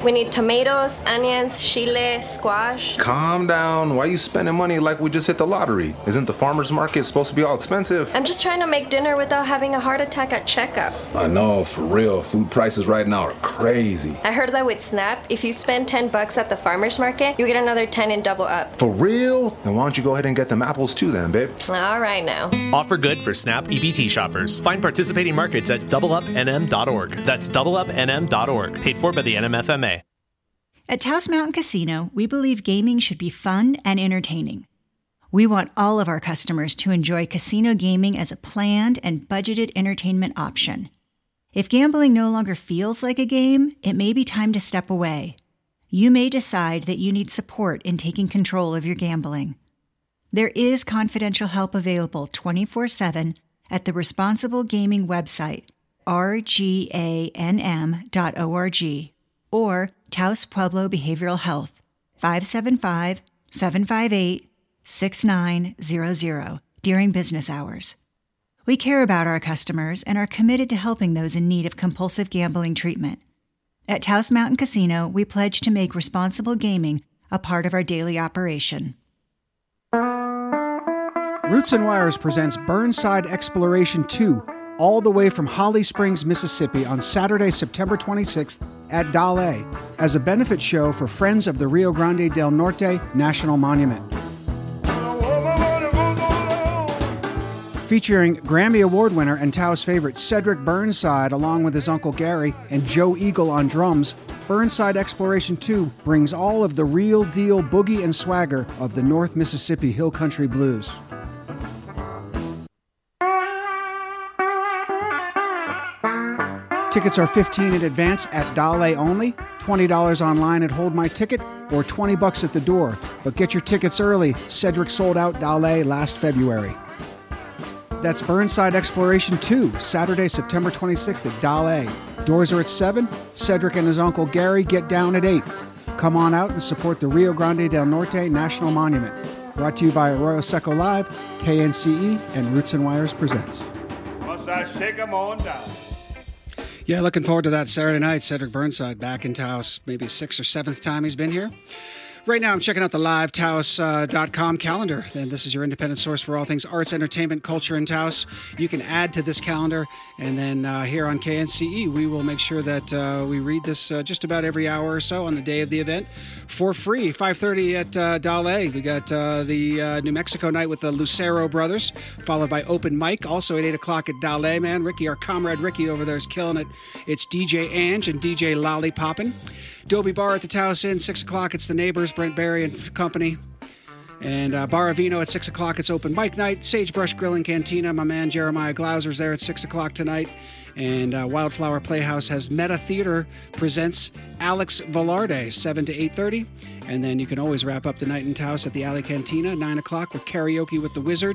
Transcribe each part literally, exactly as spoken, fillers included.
We need tomatoes, onions, chile, squash. Calm down. Why are you spending money like we just hit the lottery? Isn't the farmer's market supposed to be all expensive? I'm just trying to make dinner without having a heart attack at checkout. I know, for real. Food prices right now are crazy. I heard that with Snap, if you spend ten bucks at the farmer's market, you get another ten in Double Up. For real? Then why don't you go ahead and get them apples too then, babe? All right now. Offer good for Snap E B T shoppers. Find participating markets at double up n m dot org. That's double up n m dot org. Paid for by the N M F M A. At Taos Mountain Casino, we believe gaming should be fun and entertaining. We want all of our customers to enjoy casino gaming as a planned and budgeted entertainment option. If gambling no longer feels like a game, it may be time to step away. You may decide that you need support in taking control of your gambling. There is confidential help available twenty-four seven at the Responsible Gaming website, r g a n m dot org, or Taos Pueblo Behavioral Health, five seven five, seven five eight, six nine zero zero, during business hours. We care about our customers and are committed to helping those in need of compulsive gambling treatment. At Taos Mountain Casino, we pledge to make responsible gaming a part of our daily operation. Roots and Wires presents Burnside Exploration two, all the way from Holly Springs, Mississippi, on Saturday, September twenty-sixth at Dale, as a benefit show for Friends of the Rio Grande del Norte National Monument. Featuring Grammy Award winner and Taos favorite Cedric Burnside, along with his uncle Gary and Joe Eagle on drums, Burnside Exploration two brings all of the real deal boogie and swagger of the North Mississippi Hill Country Blues. Tickets are fifteen dollars in advance at Dale only, twenty dollars online at Hold My Ticket, or twenty bucks at the door. But get your tickets early. Cedric sold out Dale last February. That's Burnside Exploration two, Saturday, September twenty-sixth at Dale. Doors are at seven. Cedric and his uncle Gary get down at eight. Come on out and support the Rio Grande del Norte National Monument. Brought to you by Arroyo Seco Live, K N C E, and Roots and Wires presents. Must I shake 'em on down? Yeah, looking forward to that Saturday night. Cedric Burnside back in Taos, maybe sixth or seventh time he's been here. Right now, I'm checking out the live taos dot com calendar. And this is your independent source for all things arts, entertainment, culture in Taos. You can add to this calendar. And then uh, here on K N C E, we will make sure that uh, we read this uh, just about every hour or so on the day of the event for free. five thirty at uh, Dale. We got uh, the uh, New Mexico night with the Lucero Brothers, followed by open mic. Also at eight o'clock at Dale, man. Ricky, our comrade Ricky over there is killing it. It's D J Ange and D J Lollypoppin'. Dobie Bar at the Taos Inn, six o'clock. It's the Neighbors, Brent Barry and company. And uh, Baravino at six o'clock. It's open mic night. Sagebrush Grill and Cantina. My man Jeremiah Glauser's there at six o'clock tonight. And uh, Wildflower Playhouse has Meta Theater presents Alex Velarde, seven to eight thirty. And then you can always wrap up the night in Taos at the Alley Cantina, nine o'clock, with Karaoke with the Wizard.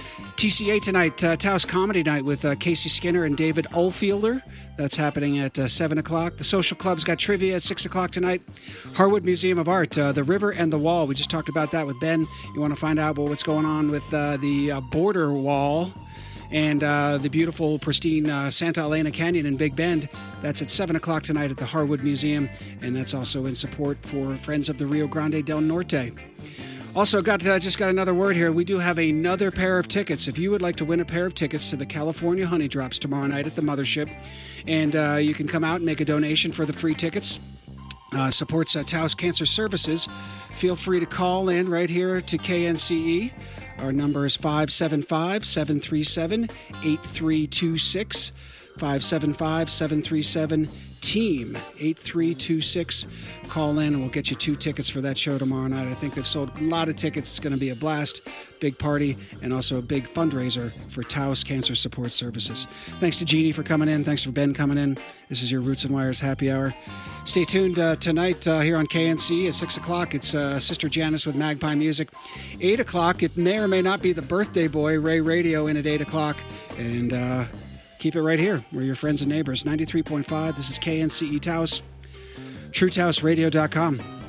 T C A tonight, uh, Taos Comedy Night with uh, Casey Skinner and David Oldfielder. That's happening at uh, seven o'clock. The Social Club's got trivia at six o'clock tonight. Harwood Museum of Art, uh, The River and the Wall. We just talked about that with Ben. You want to find out well, what's going on with uh, the uh, border wall and uh, the beautiful, pristine uh, Santa Elena Canyon in Big Bend. That's at seven o'clock tonight at the Harwood Museum, and that's also in support for Friends of the Rio Grande del Norte. Also, got uh, just got another word here. We do have another pair of tickets. If you would like to win a pair of tickets to the California Honey Drops tomorrow night at the Mothership, and uh, you can come out and make a donation for the free tickets. Uh, supports uh, Taos Cancer Services. Feel free to call in right here to K N C E. Our number is five seven five, seven three seven, eight three two six. five seven five, seven three seven, team eight three two six. Call in and we'll get you two tickets for that show tomorrow night. I think they've sold a lot of tickets. It's going to be a blast, big party, and also a big fundraiser for Taos Cancer Support Services. Thanks to Jeannie for coming in. Thanks for Ben coming in. This is your Roots and Wires happy hour. Stay tuned uh, tonight uh, here on K N C at six o'clock. It's uh, Sister Janice with Magpie Music. eight o'clock, it may or may not be the birthday boy, Ray Radio, in at eight o'clock. And uh, keep it right here. We're your friends and neighbors. ninety-three point five. This is K N C E Taos. True Taos Radio dot com.